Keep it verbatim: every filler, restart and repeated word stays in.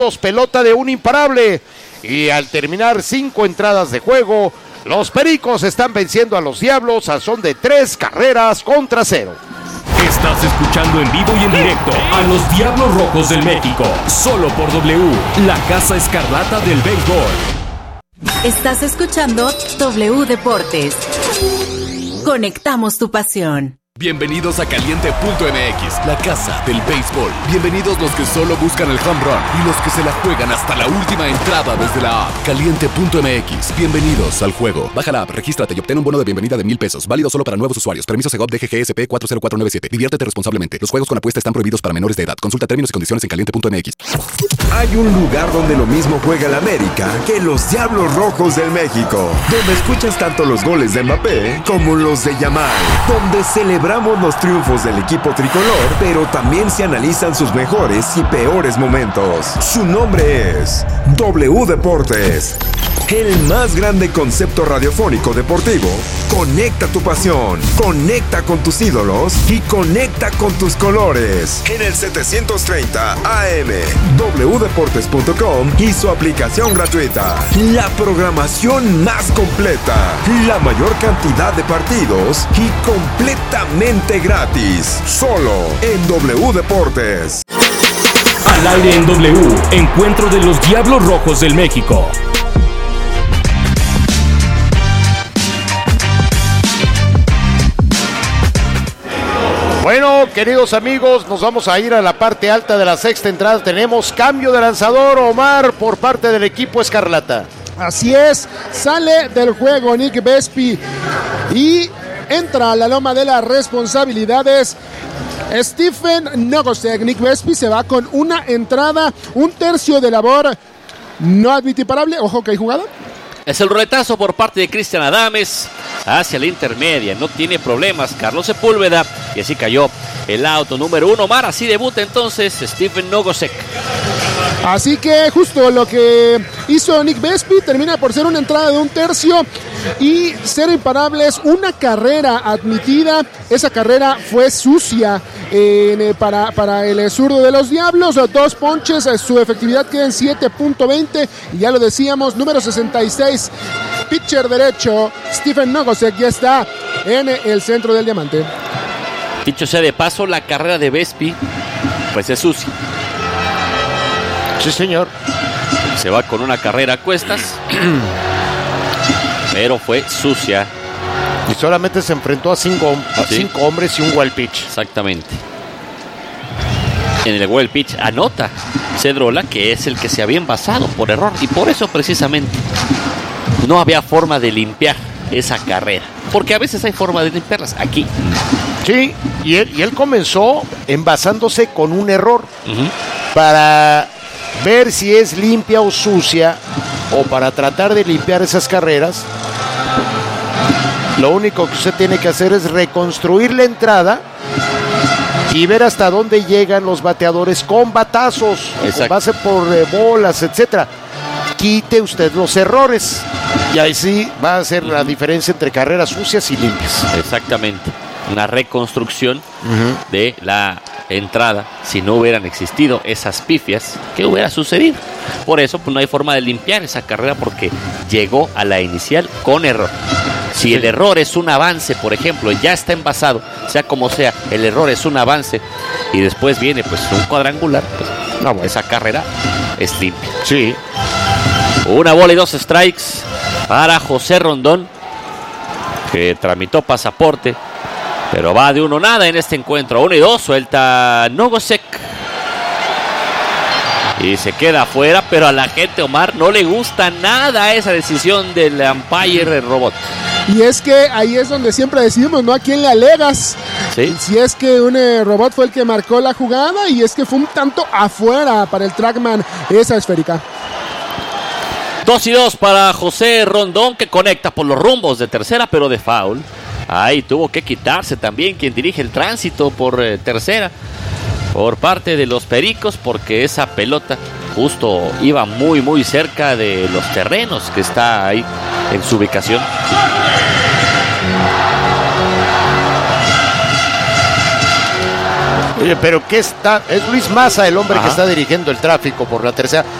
pelota de un imparable. Y al terminar cinco entradas de juego, los Pericos están venciendo a los Diablos a son de tres carreras contra cero. Estás escuchando en vivo y en directo a los Diablos Rojos del México, solo por W, la Casa Escarlata del béisbol. Estás escuchando W Deportes. Conectamos tu pasión. Bienvenidos a Caliente punto M X, la casa del béisbol. Bienvenidos los que solo buscan el home run y los que se la juegan hasta la última entrada desde la app. Caliente punto M X, bienvenidos al juego. Baja la app, regístrate y obtén un bono de bienvenida de mil pesos. Válido solo para nuevos usuarios. Permiso Segov D G G S P cuatro cero cuatro nueve siete. Diviértete responsablemente. Los juegos con apuesta están prohibidos para menores de edad. Consulta términos y condiciones en Caliente punto M X. Hay un lugar donde lo mismo juega el América que los Diablos Rojos del México. Donde escuchas tanto los goles de Mbappé como los de Yamal. Donde celebramos los triunfos del equipo tricolor, pero también se analizan sus mejores y peores momentos. Su nombre es W Deportes. El más grande concepto radiofónico deportivo. Conecta tu pasión, conecta con tus ídolos y conecta con tus colores. En el setecientos treinta A M, w deportes punto com y su aplicación gratuita. La programación más completa, la mayor cantidad de partidos y completamente gratis. Solo en W Deportes. Al aire en W, encuentro de los Diablos Rojos del México. Bueno, queridos amigos, nos vamos a ir a la parte alta de la sexta entrada. Tenemos cambio de lanzador, Omar, por parte del equipo Escarlata. Así es, sale del juego Nick Vespi y entra a la loma de las responsabilidades Stephen Nogosek. Nick Vespi se va con una entrada, un tercio de labor no admitiparable. Ojo que hay jugada. Es el roletazo por parte de Cristian Adames hacia la intermedia. No tiene problemas Carlos Sepúlveda. Y así cayó el auto número uno. Omar, así debuta entonces Stephen Nogosek. Así que justo lo que hizo Nick Vespi termina por ser una entrada de un tercio y cero imparables, una carrera admitida. Esa carrera fue sucia eh, para, para el zurdo de los Diablos. Dos ponches, su efectividad queda en siete punto veinte. Y ya lo decíamos, número sesenta y seis, pitcher derecho, Stephen Nogosek, ya está en el centro del diamante. Dicho sea de paso, la carrera de Vespi pues es sucia. Sí, señor. Se va con una carrera a cuestas, pero fue sucia. Y solamente se enfrentó a cinco, a ¿Sí? cinco hombres y un wild pitch. Exactamente. En el wild pitch anota Cedrola, que es el que se había envasado por error. Y por eso precisamente no había forma de limpiar esa carrera. Porque a veces hay forma de limpiarlas. Aquí Sí, y él, y él comenzó envasándose con un error. uh-huh. Para ver si es limpia o sucia, o para tratar de limpiar esas carreras. Lo único que usted tiene que hacer es reconstruir la entrada y ver hasta dónde llegan los bateadores con batazos, con base por eh, bolas, etcétera. Quite usted los errores y ahí sí va a ser la diferencia entre carreras sucias y limpias. Exactamente. Una reconstrucción uh-huh. de la entrada. Si no hubieran existido esas pifias, ¿qué hubiera sucedido? Por eso pues no hay forma de limpiar esa carrera, porque llegó a la inicial con error. Si sí. el error es un avance, por ejemplo, ya está envasado, sea como sea, el error es un avance y después viene pues un cuadrangular, pues no, bueno. esa carrera es limpia. Sí. Una bola y dos strikes para José Rondón, que tramitó pasaporte, pero va de uno nada en este encuentro. Uno y dos, suelta Nogosek y se queda afuera, pero a la gente, Omar, no le gusta nada esa decisión del umpire robot. Y es que ahí es donde siempre decimos, ¿no? ¿A quién le alegas? ¿Sí? Si es que un eh, robot fue el que marcó la jugada, y es que fue un tanto afuera para el trackman esa esférica. Dos y dos para José Rondón, que conecta por los rumbos de tercera, pero de foul. Ahí tuvo que quitarse también quien dirige el tránsito por eh, tercera, por parte de los Pericos, porque esa pelota justo iba muy muy cerca de los terrenos que está ahí en su ubicación. Oye, pero ¿qué está? Es Luis Massa el hombre Ajá. que está dirigiendo el tráfico por la tercera.